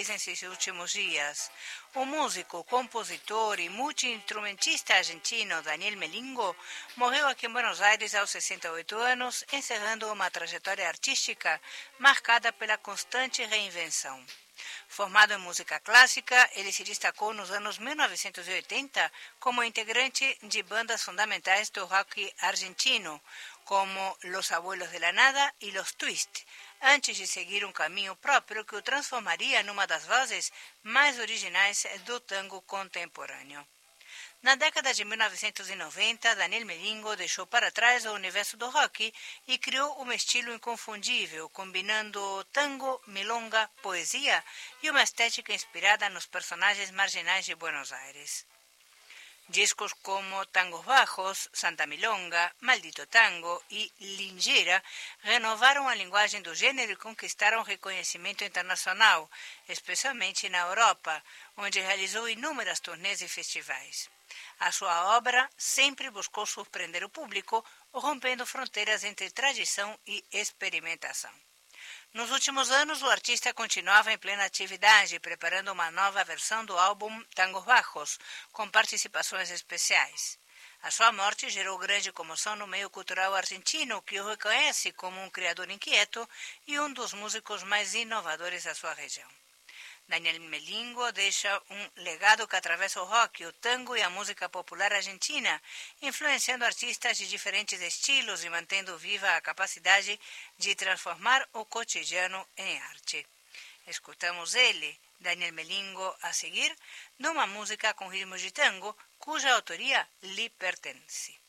país em seus últimos dias. O músico, compositor e multi-instrumentista argentino Daniel Melingo morreu aqui em Buenos Aires aos 68 anos, encerrando uma trajetória artística marcada pela constante reinvenção. Formado em música clássica, ele se destacou nos anos 1980 como integrante de bandas fundamentais do rock argentino, como Los Abuelos de la Nada e Los Twist, antes de seguir um caminho próprio que o transformaria numa das vozes mais originais do tango contemporâneo. Na década de 1990, Daniel Melingo deixou para trás o universo do rock e criou um estilo inconfundível, combinando tango, milonga, poesia e uma estética inspirada nos personagens marginais de Buenos Aires. Discos como Tangos Bajos, Santa Milonga, Maldito Tango e Lingeira renovaram a linguagem do gênero e conquistaram reconhecimento internacional, especialmente na Europa, onde realizou inúmeras turnês e festivais. A sua obra sempre buscou surpreender o público, rompendo fronteiras entre tradição e experimentação. Nos últimos anos, o artista continuava em plena atividade, preparando uma nova versão do álbum Tangos Bajos, com participações especiais. A sua morte gerou grande comoção no meio cultural argentino, que o reconhece como um criador inquieto e um dos músicos mais inovadores da sua região. Daniel Melingo deixa um legado que atravessa o rock, o tango e a música popular argentina, influenciando artistas de diferentes estilos e mantendo viva a capacidade de transformar o cotidiano em arte. Escutamos ele, Daniel Melingo, a seguir, numa música com ritmos de tango, cuja autoria lhe pertence.